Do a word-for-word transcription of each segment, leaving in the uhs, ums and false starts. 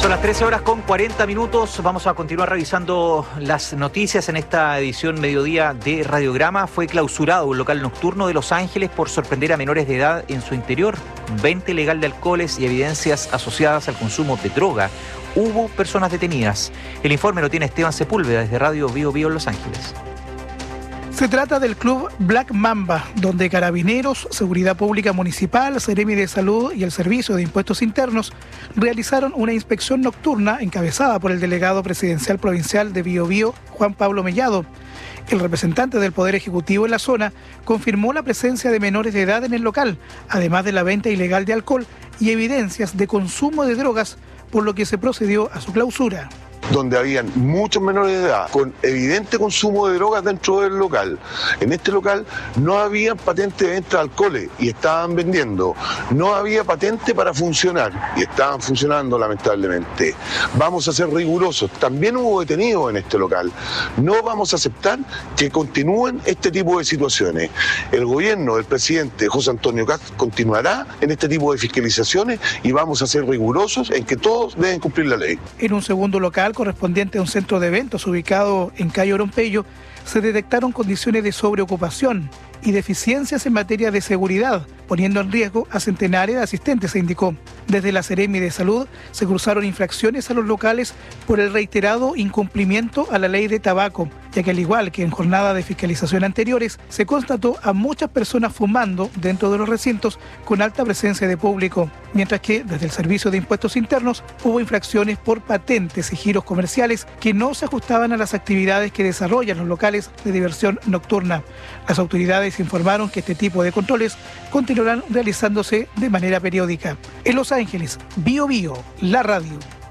Son las trece horas con cuarenta minutos. Vamos a continuar revisando las noticias en esta edición mediodía de Radiograma. Fue clausurado un local nocturno de Los Ángeles por sorprender a menores de edad en su interior. Venta ilegal de alcoholes y evidencias asociadas al consumo de droga. Hubo personas detenidas. El informe lo tiene Esteban Sepúlveda desde Radio Bio Bio en Los Ángeles. Se trata del club Black Mamba, donde Carabineros, Seguridad Pública Municipal, Seremi de Salud y el Servicio de Impuestos Internos realizaron una inspección nocturna encabezada por el delegado presidencial provincial de Bio Bio, Juan Pablo Mellado. El representante del Poder Ejecutivo en la zona confirmó la presencia de menores de edad en el local, además de la venta ilegal de alcohol y evidencias de consumo de drogas, por lo que se procedió a su clausura. Donde habían muchos menores de edad con evidente consumo de drogas dentro del local. En este local no había patente de venta de alcoholes y estaban vendiendo. No había patente para funcionar y estaban funcionando lamentablemente. Vamos a ser rigurosos. También hubo detenidos en este local. No vamos a aceptar que continúen este tipo de situaciones. El gobierno del presidente José Antonio Kast continuará en este tipo de fiscalizaciones y vamos a ser rigurosos en que todos deben cumplir la ley. En un segundo local correspondiente a un centro de eventos ubicado en calle Orompeyo, se detectaron condiciones de sobreocupación y deficiencias en materia de seguridad, poniendo en riesgo a centenares de asistentes, se indicó. Desde la Seremi de Salud se cruzaron infracciones a los locales por el reiterado incumplimiento a la ley de tabaco, ya que al igual que en jornadas de fiscalización anteriores, se constató a muchas personas fumando dentro de los recintos con alta presencia de público, mientras que desde el Servicio de Impuestos Internos hubo infracciones por patentes y giros comerciales que no se ajustaban a las actividades que desarrollan los locales de diversión nocturna. Las autoridades informaron que este tipo de controles continuarán realizándose de manera periódica. En Los Ángeles, Bio Bio, la radio.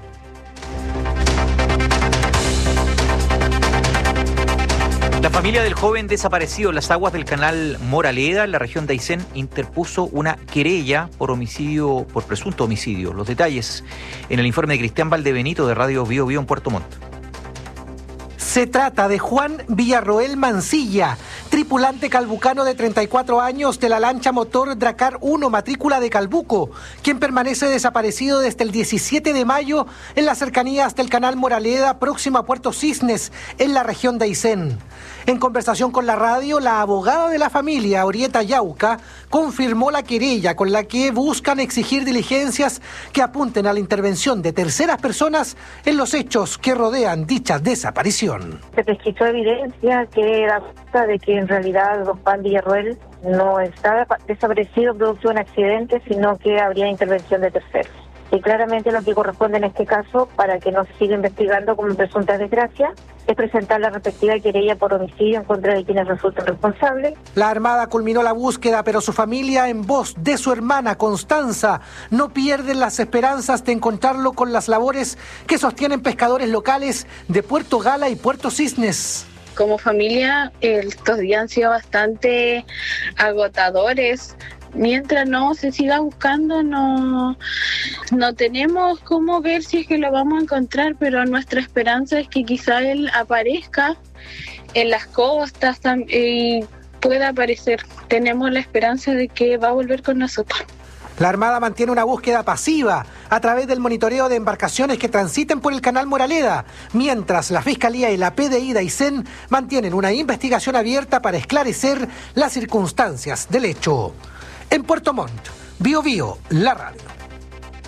La familia del joven desaparecido en las aguas del canal Moraleda, en la región de Aysén, interpuso una querella por homicidio, por presunto homicidio. Los detalles en el informe de Cristian Valdebenito de Radio Bio Bio en Puerto Montt. Se trata de Juan Villarroel Mancilla, tripulante calbucano de treinta y cuatro años de la lancha motor Dracar uno, matrícula de Calbuco, quien permanece desaparecido desde el diecisiete de mayo en las cercanías del canal Moraleda, próximo a Puerto Cisnes, en la región de Aysén. En conversación con la radio, la abogada de la familia, Orieta Yauca, confirmó la querella con la que buscan exigir diligencias que apunten a la intervención de terceras personas en los hechos que rodean dicha desaparición. Se prescribió evidencia que da cuenta de que en realidad don Juan Villarroel no está desaparecido producto de un accidente, sino que habría intervención de terceros. Y claramente lo que corresponde en este caso, para que no se siga investigando como presunta desgracia, es presentar la respectiva querella por homicidio en contra de quienes resulten responsables. La Armada culminó la búsqueda, pero su familia, en voz de su hermana Constanza, no pierden las esperanzas de encontrarlo con las labores que sostienen pescadores locales de Puerto Gala y Puerto Cisnes. Como familia, estos días han sido bastante agotadores. Mientras no se siga buscando, no, no tenemos cómo ver si es que lo vamos a encontrar, pero nuestra esperanza es que quizá él aparezca en las costas y pueda aparecer. Tenemos la esperanza de que va a volver con nosotros. La Armada mantiene una búsqueda pasiva a través del monitoreo de embarcaciones que transiten por el canal Moraleda, mientras la Fiscalía y la P D I de Aysén mantienen una investigación abierta para esclarecer las circunstancias del hecho. En Puerto Montt, Bio Bio, la radio.